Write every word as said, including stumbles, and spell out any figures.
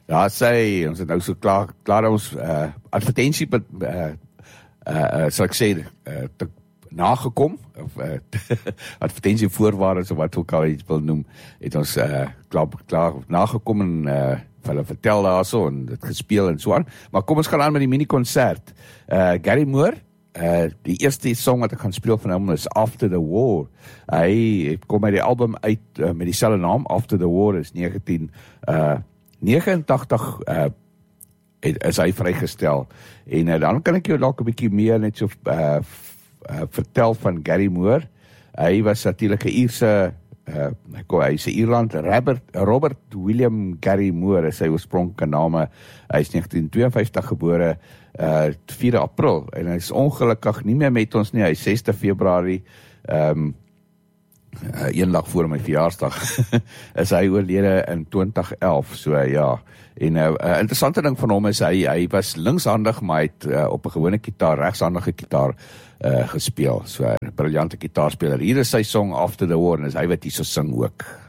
Ja, sy, ons het nou so klaar, klaar ons uh, advertensie, uh, uh, sal ek sê, uh, te nagekom, of uh, advertensie voorwaardes, of wat ook al iets wil noem, het ons uh, klaar, klaar nagekom en uh, vir hulle vertel daar so, en dit gespeel en so aan. Maar kom ons gaan aan met die mini-concert. Uh, Gary Moore, uh, die eerste song wat ek gaan speel van hom is After the War. Hy kom met die album uit uh, met dieselfde naam, After the War, is negentien negenentagtig uh, is hy vrygestel. En uh, dan kan ek jou dalk 'n bietjie meer net so uh, uh, vertel van Gary Moore. Hy was natuurlik 'n Ierse uh, hy is 'n Ierland, Robert, Robert William Gary Moore is sy oorspronklike name. Hy is negentien tweeënvyftig gebore, uh, vierde April, en hy is ongelukkig nie meer met ons nie. Hy is sesde Februarie, um, uh, een dag voor my verjaarsdag, is hy oorlede in twintig elf, so uh, ja. En 'n uh, uh, interessante ding van hom is, hy, hy was linkshandig, maar hy het uh, op 'n gewone gitaar, regshandige gitaar uh, gespeel, so 'n uh, briljante gitaarspeler. Hier is sy song After the War, en is hy wat hier so sing ook.